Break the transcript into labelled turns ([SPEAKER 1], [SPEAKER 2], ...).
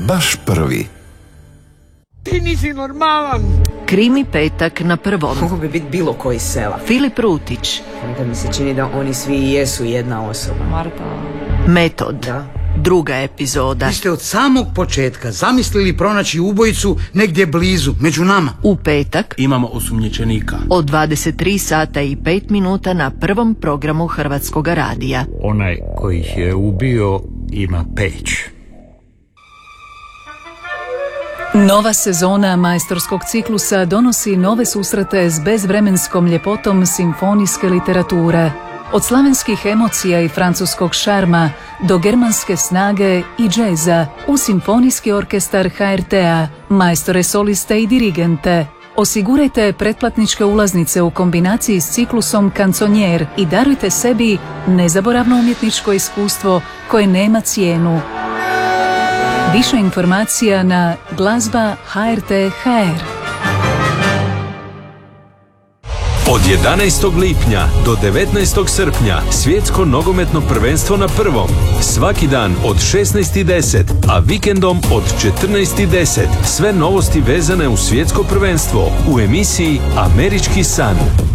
[SPEAKER 1] baš prvi.
[SPEAKER 2] Ti nisi normalan.
[SPEAKER 3] Krimi petak na prvom.
[SPEAKER 4] Mogu bi biti bilo koji sela.
[SPEAKER 3] Filip Rutić.
[SPEAKER 4] Nekad mi se čini da oni svi jesu jedna osoba.
[SPEAKER 5] Marta.
[SPEAKER 3] Metod.
[SPEAKER 4] Da.
[SPEAKER 3] Druga epizoda.
[SPEAKER 6] Vi ste od samog početka zamislili pronaći ubojicu negdje blizu, među nama.
[SPEAKER 3] U petak
[SPEAKER 7] imamo osumnjičenika.
[SPEAKER 3] od 23 sata i 5 minuta na prvom programu Hrvatskoga radija.
[SPEAKER 8] Onaj koji ih je ubio ima peć.
[SPEAKER 5] Nova sezona majstorskog ciklusa donosi nove susrete s bezvremenskom ljepotom simfonijske literature. Od slavenskih emocija i francuskog šarma do germanske snage i džeza u simfonijski orkestar HRT-a, majstore soliste i dirigente. Osigurajte pretplatničke ulaznice u kombinaciji s ciklusom Kanconier i darujte sebi nezaboravno umjetničko iskustvo koje nema cijenu. Više informacija na glazba.hrt.hr.
[SPEAKER 9] Od 11. lipnja do 19. srpnja svjetsko nogometno prvenstvo na prvom. Svaki dan od 16:10, a vikendom od 14:10. Sve novosti vezane uz svjetsko prvenstvo u emisiji Američki san.